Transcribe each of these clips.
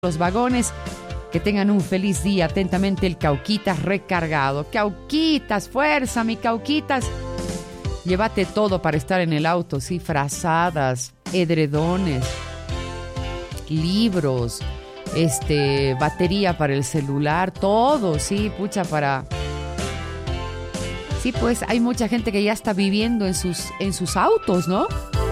los vagones. Que tengan un feliz día. Atentamente, el Cauquitas recargado. Cauquitas, fuerza, mi Cauquitas. Llévate todo para estar en el auto, sí, frazadas, edredones, libros, batería para el celular, todo, sí, pucha, para... Sí, pues hay mucha gente que ya está viviendo en sus autos, ¿no?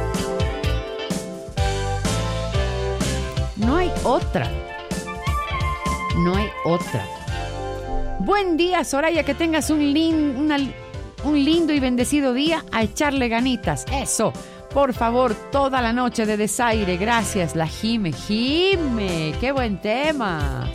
No hay otra. No hay otra. Buen día, Soraya, que tengas un lindo y bendecido día, a echarle ganitas. Eso, por favor, toda la noche de desaire. Gracias, la Jime, qué buen tema.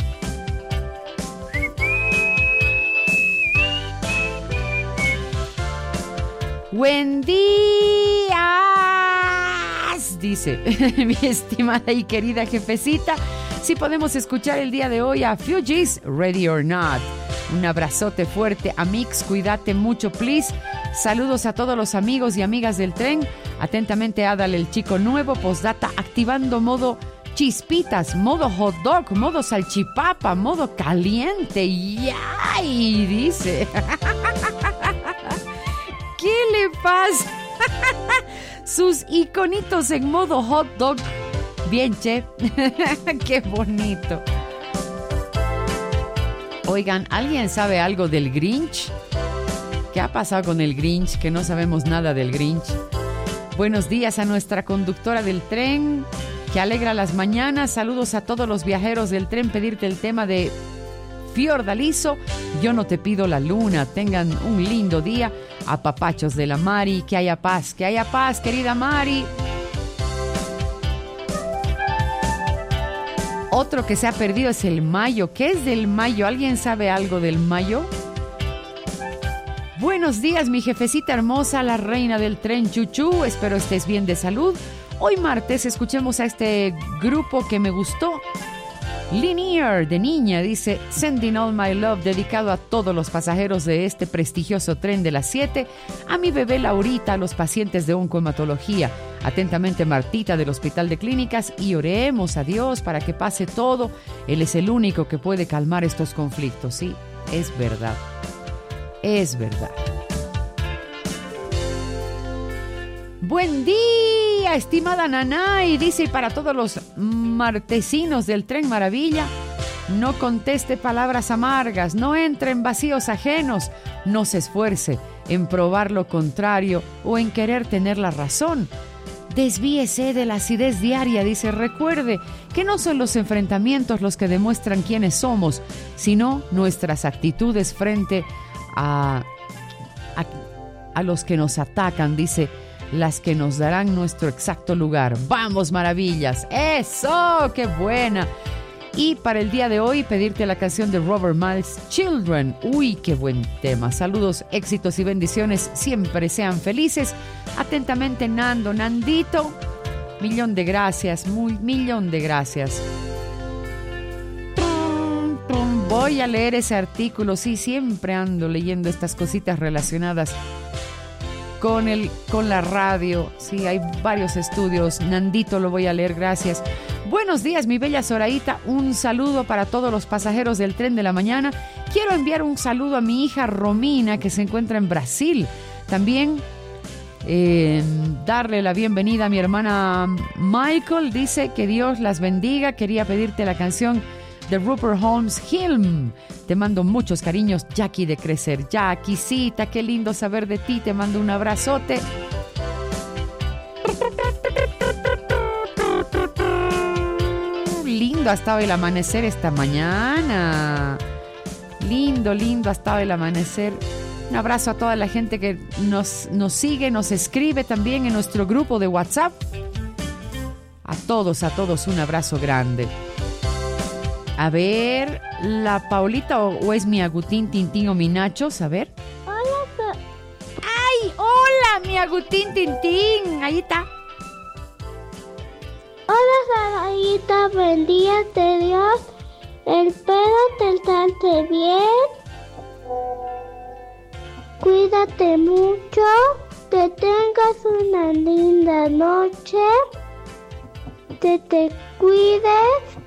Buen día, dice mi estimada y querida jefecita. Si podemos escuchar el día de hoy a Fugees, Ready or Not. Un abrazote fuerte, Amix, cuídate mucho, please. Saludos a todos los amigos y amigas del tren. Atentamente, Adal, el chico nuevo. Postdata, activando modo chispitas, modo hot dog, modo salchipapa, modo caliente. ¡Yay! Dice. ¿Qué le pasa? Sus iconitos en modo hot dog. Bien, che. Qué bonito. Oigan, ¿alguien sabe algo del Grinch? ¿Qué ha pasado con el Grinch? Que no sabemos nada del Grinch. Buenos días a nuestra conductora del tren, que alegra las mañanas. Saludos a todos los viajeros del tren. Pedirte el tema de Fiordaliso, Yo no te pido la luna. Tengan un lindo día. A papachos de la Mari. Que haya paz, querida Mari. Otro que se ha perdido es el mayo. ¿Qué es del mayo? ¿Alguien sabe algo del mayo? Buenos días, mi jefecita hermosa, la reina del tren Chuchu. Espero estés bien de salud. Hoy martes escuchemos a este grupo que me gustó. Linear, de niña, dice Sending All My Love, dedicado a todos los pasajeros de este prestigioso tren de las 7, a mi bebé Laurita, a los pacientes de oncohematología. Atentamente, Martita, del Hospital de Clínicas, y oremos a Dios para que pase todo. Él es el único que puede calmar estos conflictos. Sí, es verdad. Es verdad. Buen día, estimada Nanay, dice, y para todos los martesinos del Tren Maravilla, no conteste palabras amargas, no entre en vacíos ajenos, no se esfuerce en probar lo contrario o en querer tener la razón. Desvíese de la acidez diaria, dice, recuerde que no son los enfrentamientos los que demuestran quiénes somos, sino nuestras actitudes frente a los que nos atacan, dice, las que nos darán nuestro exacto lugar. ¡Vamos, maravillas! ¡Eso! ¡Qué buena! Y para el día de hoy, pedirte la canción de Robert Miles, Children. ¡Uy, qué buen tema! Saludos, éxitos y bendiciones. Siempre sean felices. Atentamente, Nandito. Millón de gracias, millón de gracias. Voy a leer ese artículo. Sí, siempre ando leyendo estas cositas relacionadas con la radio. Sí, hay varios estudios. Nandito, lo voy a leer, gracias. Buenos días, mi bella Zoraíta. Un saludo para todos los pasajeros del tren de la mañana. Quiero enviar un saludo a mi hija Romina, que se encuentra en Brasil. También darle la bienvenida a mi hermana Michael. Dice que Dios las bendiga. Quería pedirte la canción de Rupert Holmes, Hilm. Te mando muchos cariños, Jackie de Crecer. Jackicita, qué lindo saber de ti. Te mando un abrazote. Lindo ha estado el amanecer esta mañana. Lindo ha estado el amanecer. Un abrazo a toda la gente que nos sigue, nos escribe también en nuestro grupo de WhatsApp. A todos un abrazo grande. A ver, la Paulita o es mi Agustín, Tintín o mi Nachos, a ver. Hola. ¡Ay, hola, mi Agustín, Tintín! Ahí está. Hola, Sarayita, bendíate Dios. Espero te trate bien. Cuídate mucho. Que tengas una linda noche. Que te cuides.